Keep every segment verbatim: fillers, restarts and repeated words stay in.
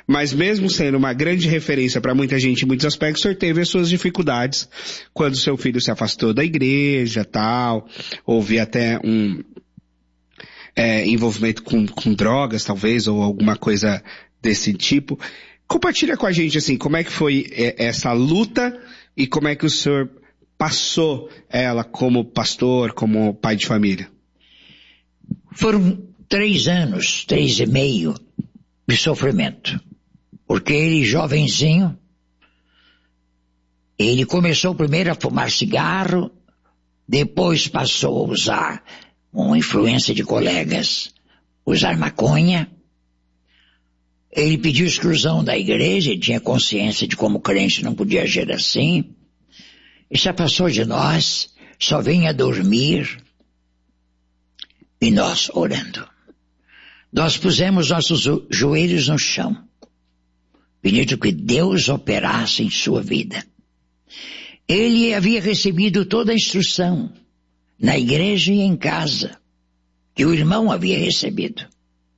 Mas mesmo sendo uma grande referência para muita gente em muitos aspectos, o senhor teve as suas dificuldades quando seu filho se afastou da igreja, tal, houve até um é, envolvimento com, com drogas, talvez, ou alguma coisa desse tipo. Compartilha com a gente, assim, como é que foi essa luta e como é que o senhor passou ela como pastor, como pai de família? Foram três anos, três e meio de sofrimento. Porque ele, jovenzinho, ele começou primeiro a fumar cigarro, depois passou a usar, com influência de colegas, usar maconha. Ele pediu exclusão da igreja, ele tinha consciência de como crente não podia agir assim. Ele se afastou de nós, só vinha dormir. E nós orando. Nós pusemos nossos joelhos no chão, pedindo que Deus operasse em sua vida. Ele havia recebido toda a instrução, na igreja e em casa, que o irmão havia recebido.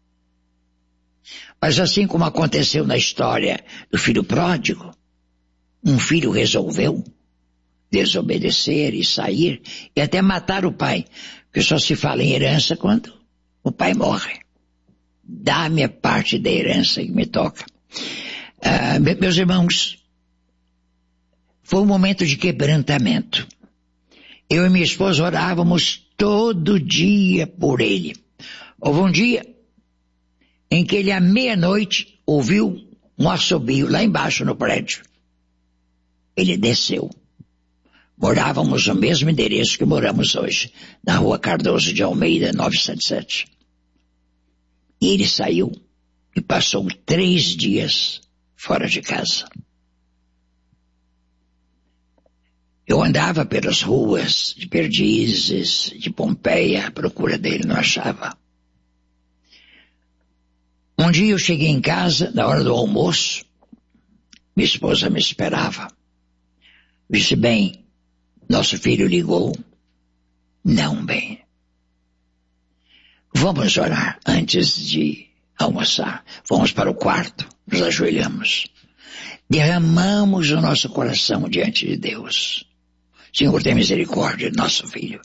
Mas assim como aconteceu na história do filho pródigo, um filho resolveu desobedecer e sair e até matar o pai, porque só se fala em herança quando o pai morre. Dá-me a parte da herança que me toca. Ah, meus irmãos, foi um momento de quebrantamento. Eu e minha esposa orávamos todo dia por ele. Houve um dia em que ele à meia-noite ouviu um assobio lá embaixo no prédio. Ele desceu. Morávamos no mesmo endereço que moramos hoje, na rua Cardoso de Almeida, novecentos e setenta e sete. E ele saiu e passou três dias fora de casa. Eu andava pelas ruas de Perdizes, de Pompeia, à procura dele, não achava. Um dia eu cheguei em casa, na hora do almoço, minha esposa me esperava. Disse, bem, nosso filho ligou. Não, bem. Vamos orar antes de almoçar. Vamos para o quarto, nos ajoelhamos. Derramamos o nosso coração diante de Deus. Senhor, tem misericórdia de nosso filho.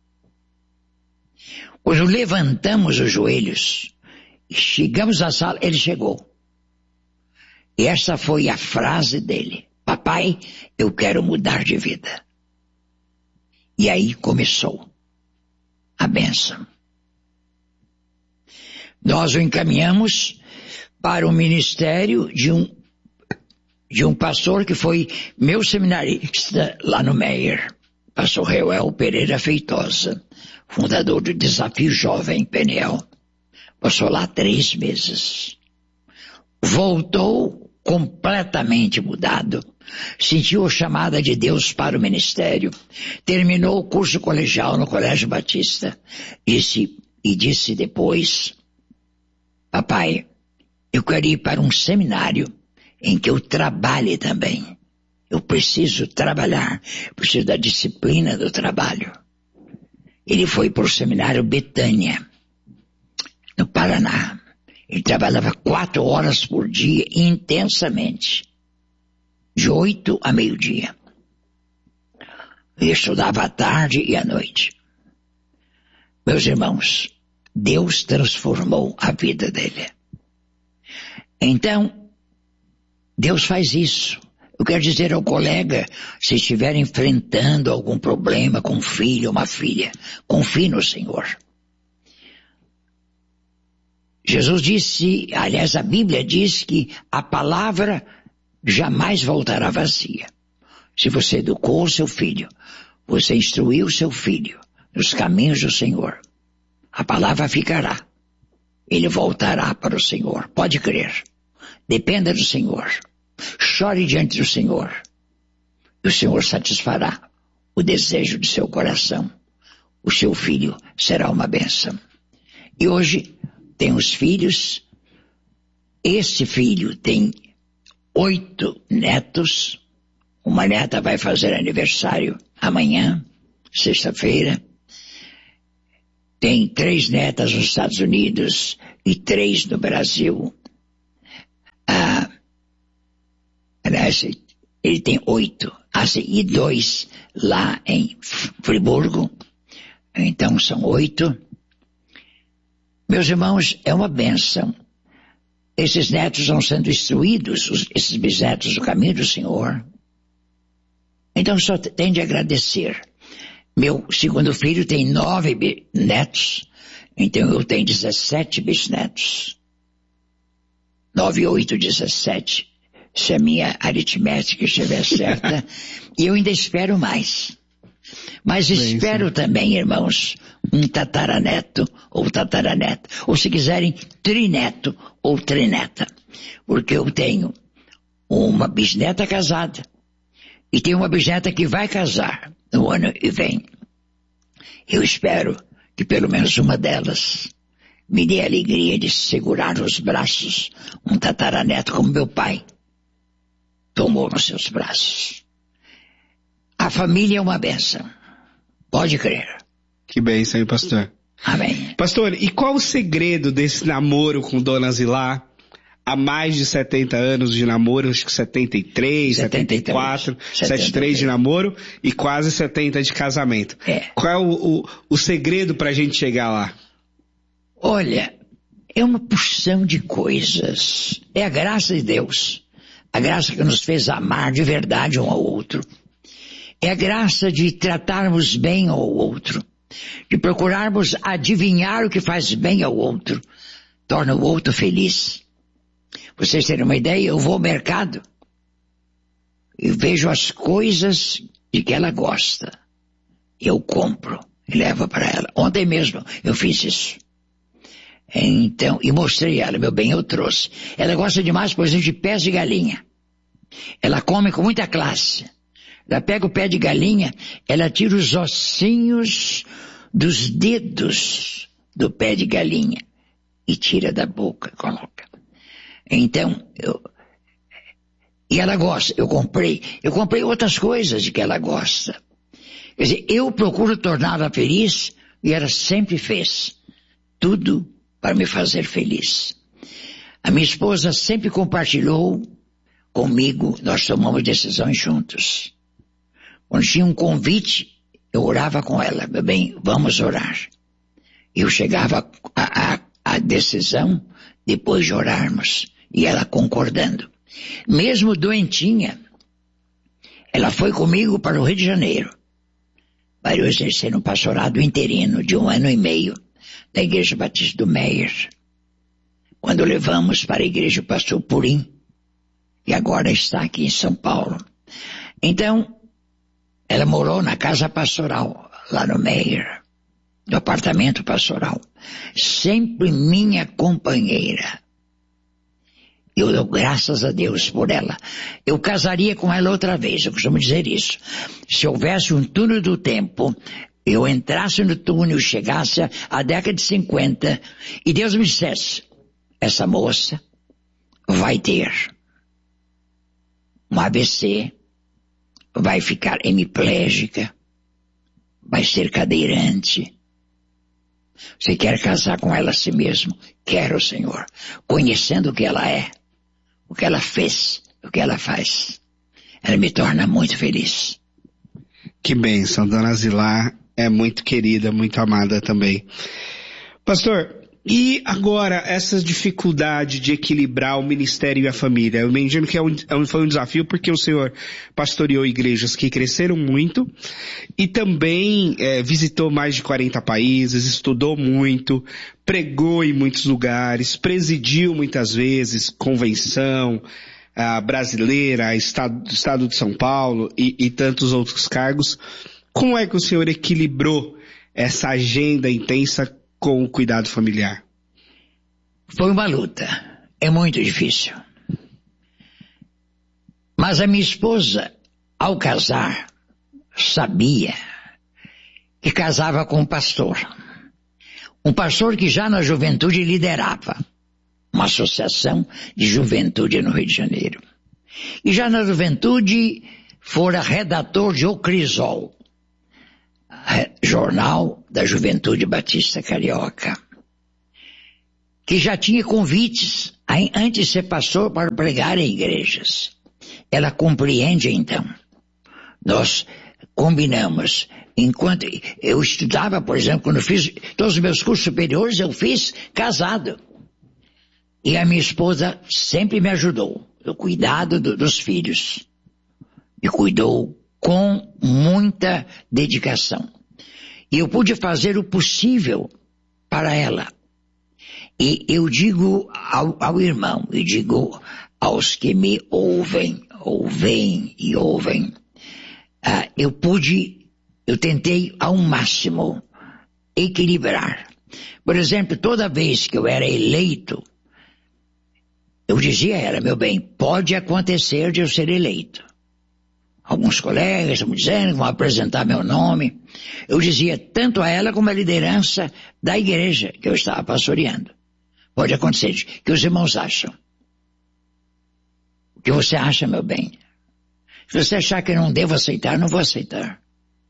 Quando levantamos os joelhos e chegamos à sala, ele chegou. E essa foi a frase dele. Papai, eu quero mudar de vida. E aí começou a bênção. Nós o encaminhamos para o ministério de um, de um pastor que foi meu seminarista lá no Meier, pastor Reuel Pereira Feitosa, fundador do Desafio Jovem Peniel. Passou lá três meses. Voltou completamente mudado. Sentiu a chamada de Deus para o ministério. Terminou o curso colegial no Colégio Batista. Disse, e disse depois, papai, eu quero ir para um seminário em que eu trabalhe também. Eu preciso trabalhar. Preciso da disciplina do trabalho. Ele foi para o seminário Betânia, no Paraná. Ele trabalhava quatro horas por dia, intensamente. De oito a meio-dia. Ele estudava à tarde e à noite. Meus irmãos, Deus transformou a vida dele. Então, Deus faz isso. Eu quero dizer ao colega, se estiver enfrentando algum problema com um filho ou uma filha, confie no Senhor. Jesus disse, aliás, a Bíblia diz que a palavra jamais voltará vazia. Se você educou o seu filho, você instruiu o seu filho nos caminhos do Senhor, a palavra ficará. Ele voltará para o Senhor. Pode crer. Dependa do Senhor. Chore diante do Senhor. E o Senhor satisfará o desejo de seu coração. O seu filho será uma bênção. E hoje tem os filhos. Este filho tem oito netos. Uma neta vai fazer aniversário amanhã, sexta-feira. Tem três netas nos Estados Unidos e três no Brasil. Ah, Mas ele tem oito, assim, e dois lá em Friburgo. Então são oito. Meus irmãos, é uma bênção. Esses netos vão sendo instruídos, os, esses bisnetos, do caminho do Senhor. Então só tem de agradecer. Meu segundo filho tem nove netos, então eu tenho dezessete bisnetos. Nove, oito, dezessete. Se a minha aritmética estiver certa, e eu ainda espero mais. Mas Bem, espero sim. também, irmãos, um tataraneto ou tataraneta. Ou se quiserem, trineto ou trineta. Porque eu tenho uma bisneta casada. E tenho uma bisneta que vai casar no ano que vem. Eu espero que pelo menos uma delas me dê a alegria de segurar nos braços um tataraneto como meu pai tomou nos seus braços. A família é uma bênção. Pode crer. Que bênção, hein, pastor? Amém. Pastor, e qual o segredo desse namoro com Dona Zilá? Há mais de setenta anos de namoro, acho que setenta e três, setenta e quatro, setenta e três de namoro e quase setenta de casamento. É. Qual é o, o, o segredo pra gente chegar lá? Olha, é uma porção de coisas. É a graça de Deus. A graça que nos fez amar de verdade um ao outro. É a graça de tratarmos bem ao outro. De procurarmos adivinhar o que faz bem ao outro. Torna o outro feliz. Vocês terem uma ideia, eu vou ao mercado e vejo as coisas de que ela gosta. Eu compro e levo para ela. Ontem mesmo eu fiz isso. Então, e mostrei a ela, meu bem, eu trouxe. Ela gosta demais, por exemplo, de pés de galinha. Ela come com muita classe. Ela pega o pé de galinha, ela tira os ossinhos dos dedos do pé de galinha e tira da boca, coloca. Então, eu, e ela gosta, eu comprei, eu comprei outras coisas de que ela gosta. Quer dizer, eu procuro torná-la feliz e ela sempre fez tudo para me fazer feliz. A minha esposa sempre compartilhou comigo, nós tomamos decisões juntos. Quando tinha um convite, eu orava com ela, meu bem, vamos orar. Eu chegava à a, a decisão depois de orarmos. E ela concordando. Mesmo doentinha, ela foi comigo para o Rio de Janeiro. Para eu exercer um pastorado interino de um ano e meio na Igreja Batista do Meier. Quando levamos para a Igreja Pastor Purim. E agora está aqui em São Paulo. Então, ela morou na casa pastoral, lá no Meier. No apartamento pastoral. Sempre minha companheira. Eu dou graças a Deus por ela. Eu casaria com ela outra vez, eu costumo dizer isso. Se houvesse um túnel do tempo, eu entrasse no túnel, chegasse à década de cinquenta, e Deus me dissesse, essa moça vai ter um A V C, vai ficar hemiplégica, vai ser cadeirante. Você quer casar com ela a si mesmo? Quero, Senhor. Conhecendo o que ela é, o que ela fez, o que ela faz. Ela me torna muito feliz. Que bênção, Dona Zilá é muito querida, muito amada também. Pastor, e agora essa dificuldade de equilibrar o ministério e a família? Eu imagino que é um, foi um desafio porque o senhor pastoreou igrejas que cresceram muito e também é, visitou mais de quarenta países, estudou muito, pregou em muitos lugares, presidiu muitas vezes convenção a brasileira, a estado, estado de São Paulo e, e tantos outros cargos. Como é que o senhor equilibrou essa agenda intensa com o cuidado familiar? Foi uma luta. É muito difícil. Mas a minha esposa, ao casar, sabia que casava com um pastor. Um pastor que já na juventude liderava uma associação de juventude no Rio de Janeiro. E já na juventude fora redator de O Crisol, jornal da Juventude Batista Carioca, que já tinha convites, antes de ser pastor, para pregar em igrejas. ela compreende então. Nós combinamos. Enquanto eu estudava, por exemplo, quando eu fiz todos os meus cursos superiores, eu fiz casado. E a minha esposa sempre me ajudou no cuidado do, dos filhos. Me cuidou com muita dedicação. E eu pude fazer o possível para ela. E eu digo ao, ao irmão, eu digo aos que me ouvem, ouvem e ouvem, uh, eu pude, eu tentei ao máximo equilibrar. Por exemplo, toda vez que eu era eleito, eu dizia a ela, meu bem, pode acontecer de eu ser eleito. Alguns colegas estão me dizendo, vão apresentar meu nome. Eu dizia tanto a ela como a liderança da igreja que eu estava pastoreando. Pode acontecer, que os irmãos acham. O que você acha, meu bem? Se você achar que eu não devo aceitar, não vou aceitar.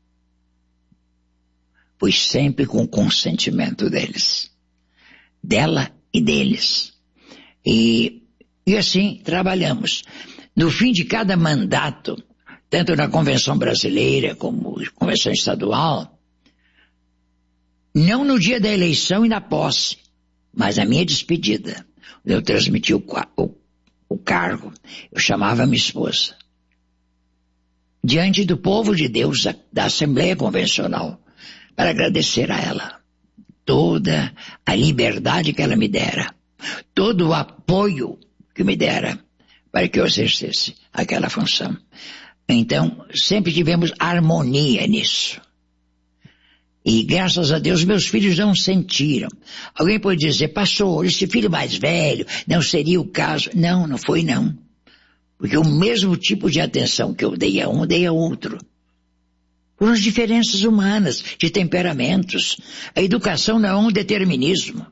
Pois sempre com o consentimento deles. Dela e deles. E, e assim trabalhamos. No fim de cada mandato, tanto na Convenção Brasileira como na Convenção Estadual, não no dia da eleição e na posse, mas a minha despedida, eu transmiti o, o, o cargo, eu chamava a minha esposa, diante do povo de Deus, da, da Assembleia Convencional, para agradecer a ela toda a liberdade que ela me dera, todo o apoio que me dera para que eu exercesse aquela função. Então, sempre tivemos harmonia nisso. E graças a Deus meus filhos não sentiram. Alguém pode dizer, pastor, esse filho mais velho não seria o caso. Não, não foi não. Porque o mesmo tipo de atenção que eu dei a um, dei a outro. Por as diferenças humanas, de temperamentos. A educação não é um determinismo.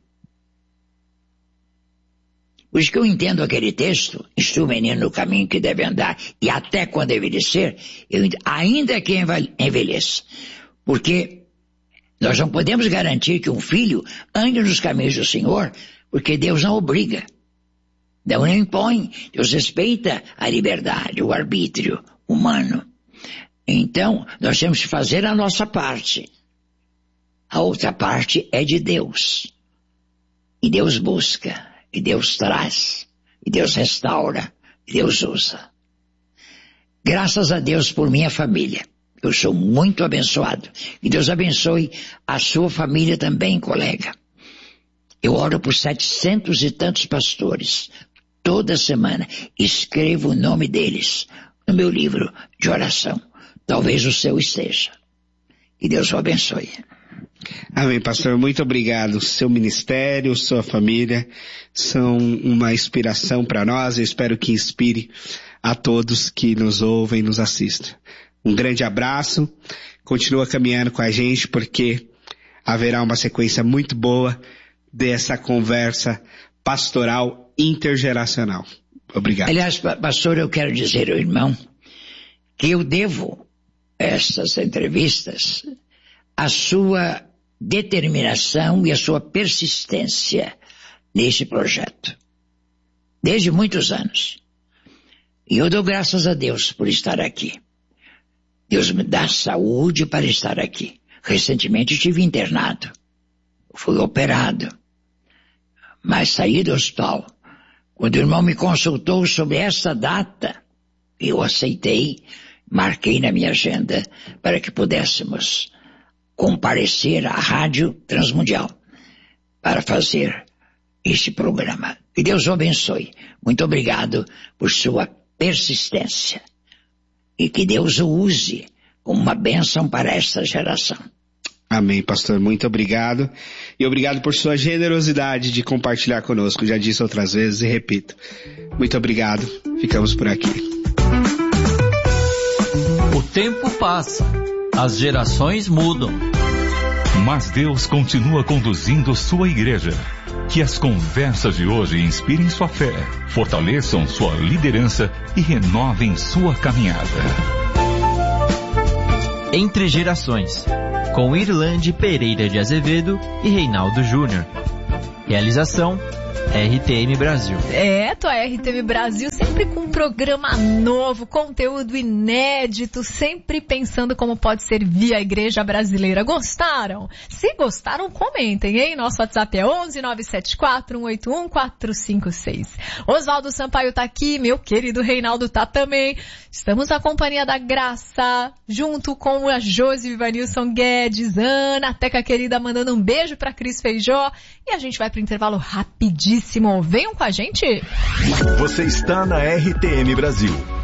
Por isso que eu entendo aquele texto, instrui o menino no caminho que deve andar, e até quando envelhecer, eu, ainda que envelheça. Porque nós não podemos garantir que um filho ande nos caminhos do Senhor, porque Deus não obriga. Deus não impõe. Deus respeita a liberdade, o arbítrio humano. Então, nós temos que fazer a nossa parte. A outra parte é de Deus. E Deus busca, e Deus traz, e Deus restaura, e Deus usa. Graças a Deus por minha família. Eu sou muito abençoado. E Deus abençoe a sua família também, colega. Eu oro por setecentos e tantos pastores. Toda semana escrevo o nome deles no meu livro de oração. Talvez o seu esteja. Que Deus o abençoe. Amém, pastor. Muito obrigado. Seu ministério, sua família são uma inspiração para nós. Eu espero que inspire a todos que nos ouvem e nos assistem. Um grande abraço, continua caminhando com a gente porque haverá uma sequência muito boa dessa conversa pastoral intergeracional. Obrigado. Aliás, pastor, eu quero dizer ao irmão que eu devo estas entrevistas à sua determinação e à sua persistência neste projeto. Desde muitos anos. E eu dou graças a Deus por estar aqui. Deus me dá saúde para estar aqui. Recentemente estive internado. Fui operado. Mas saí do hospital. Quando o irmão me consultou sobre essa data, eu aceitei, marquei na minha agenda para que pudéssemos comparecer à Rádio Transmundial para fazer este programa. Que Deus o abençoe. Muito obrigado por sua persistência. E que Deus o use como uma bênção para esta geração. Amém, pastor. Muito obrigado. E obrigado por sua generosidade de compartilhar conosco. Já disse outras vezes e repito. Muito obrigado. Ficamos por aqui. O tempo passa. As gerações mudam. Mas Deus continua conduzindo sua igreja. Que as conversas de hoje inspirem sua fé, fortaleçam sua liderança e renovem sua caminhada. Entre Gerações, com Irlande Pereira de Azevedo e Reinaldo Júnior. Realização R T M Brasil. É, tua R T M Brasil sempre sempre com um programa novo, conteúdo inédito, sempre pensando como pode servir a igreja brasileira. Gostaram? Se gostaram, comentem, hein? Nosso WhatsApp é onze nove sete quatro um oito um quatro cinco seis. Oswaldo Sampaio tá aqui, meu querido Reinaldo tá também. Estamos na companhia da Graça, junto com a Josi Vivanilson Guedes, Ana, Teca querida, mandando um beijo pra Cris Feijó. E a gente vai pro intervalo rapidíssimo. Venham com a gente. Você está na R T M Brasil.